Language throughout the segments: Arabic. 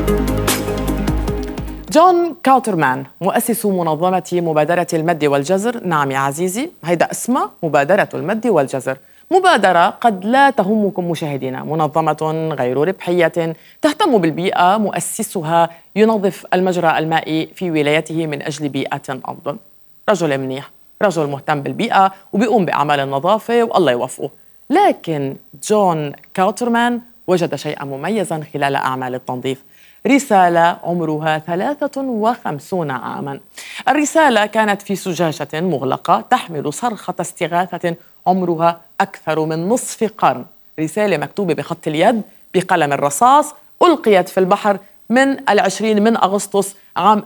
جون كاوترمان مؤسس منظمة مبادرة المد والجزر. نعم يا عزيزي، هيدا اسمها مبادرة المد والجزر، مبادرة قد لا تهمكم مشاهدينا، منظمة غير ربحية تهتم بالبيئة، مؤسسها ينظف المجرى المائي في ولايته من أجل بيئة أفضل. رجل منيح، رجل مهتم بالبيئة وبيقوم بأعمال النظافة والله يوفقه. لكن جون كاوترمان وجد شيئا مميزا خلال أعمال التنظيف، رسالة عمرها 53 عاما. الرسالة كانت في زجاجة مغلقة تحمل صرخة استغاثة عمرها أكثر من نصف قرن. رسالة مكتوبة بخط اليد بقلم الرصاص، ألقيت في البحر من 20 من أغسطس عام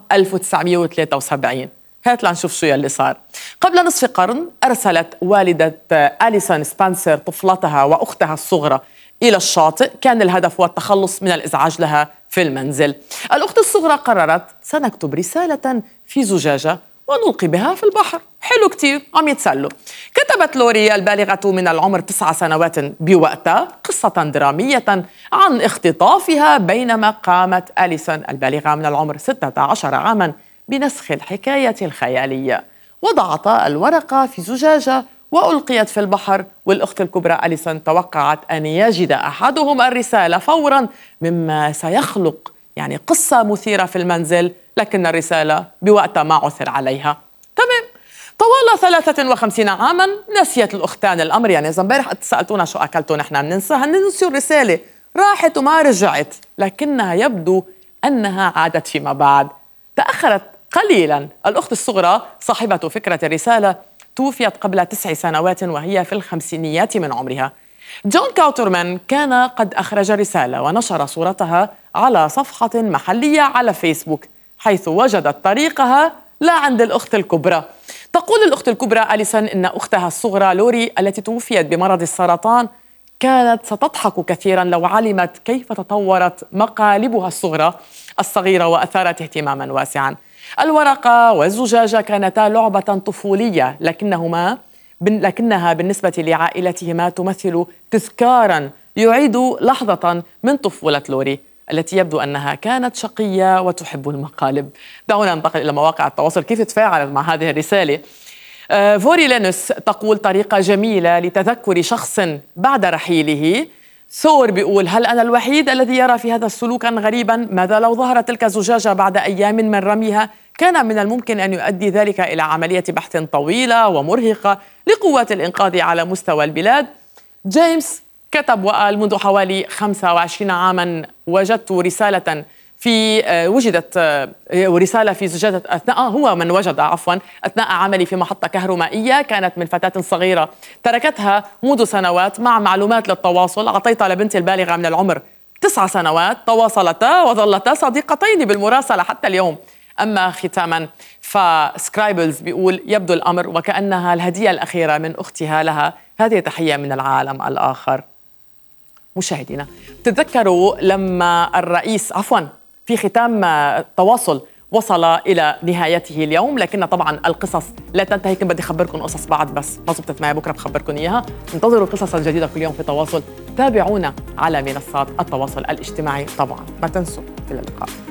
1973. هات لنشوف شو يلي صار. قبل نصف قرن أرسلت والدة أليسون سبنسر طفلتها وأختها الصغرى إلى الشاطئ، كان الهدف هو التخلص من الإزعاج لها في المنزل. الأخت الصغرى قررت سنكتب رسالة في زجاجة ونلقي بها في البحر. حلو كتير، عم يتسلوا. كتبت لوري البالغة من العمر 9 سنوات بوقتها قصة درامية عن اختطافها، بينما قامت أليسون البالغة من العمر 16 عاما بنسخ الحكاية الخيالية. وضعت الورقة في زجاجة وألقيت في البحر، والأخت الكبرى أليسون توقعت أن يجد أحدهم الرسالة فوراً، مما سيخلق قصة مثيرة في المنزل، لكن الرسالة بوقتها ما عثر عليها. تمام، طوال 53 عاماً نسيت الأختان الأمر. إذا امبارح سألتونا شو أكلتوا نحن بننسى، ننسوا الرسالة، راحت وما رجعت، لكنها يبدو أنها عادت فيما بعد. تأخرت قليلاً. الأخت الصغرى صاحبة فكرة الرسالة توفيت قبل 9 سنوات وهي في الخمسينيات من عمرها. جون كاوترمان كان قد أخرج رسالة ونشر صورتها على صفحة محلية على فيسبوك، حيث وجدت طريقها لا عند الأخت الكبرى. تقول الأخت الكبرى أليسون إن أختها الصغرى لوري التي توفيت بمرض السرطان كانت ستضحك كثيرا لو علمت كيف تطورت مقالبها الصغيرة وأثارت اهتماما واسعا. الورقة والزجاجة كانتا لعبة طفولية، لكنها بالنسبة لعائلتهما تمثل تذكارا يعيد لحظة من طفولة لوري التي يبدو أنها كانت شقية وتحب المقالب. دعونا ننتقل إلى مواقع التواصل، كيف تفاعلت مع هذه الرسالة. فوري لينوس تقول طريقة جميلة لتذكر شخص بعد رحيله. ثور بيقول هل أنا الوحيد الذي يرى في هذا سلوكا غريبا؟ ماذا لو ظهرت تلك الزجاجة بعد أيام من رميها؟ كان من الممكن أن يؤدي ذلك إلى عملية بحث طويلة ومرهقة لقوات الإنقاذ على مستوى البلاد. جيمس كتب وقال منذ حوالي 25 عاما وجدت رسالة وجدت رسالة في زجاجة هو من وجد أثناء عملي في محطة كهرومائية، كانت من فتاة صغيرة تركتها منذ سنوات مع معلومات للتواصل، أعطيتها لبنتي البالغة من العمر 9 سنوات، تواصلتا وظلتا صديقتين بالمراسلة حتى اليوم. أما ختاما فسكرايبلز بيقول يبدو الأمر وكأنها الهدية الأخيرة من أختها لها، هذه تحية من العالم الآخر. مشاهدينا، تتذكروا لما الرئيس في ختام التواصل وصل إلى نهايته اليوم، لكن طبعا القصص لا تنتهي. كنت بدي أخبركم قصص بعد، بس ما زبطت معي، بكرة بخبركم إياها. انتظروا القصص الجديدة كل يوم في تواصل، تابعونا على منصات التواصل الاجتماعي طبعا، ما تنسوا. إلى اللقاء.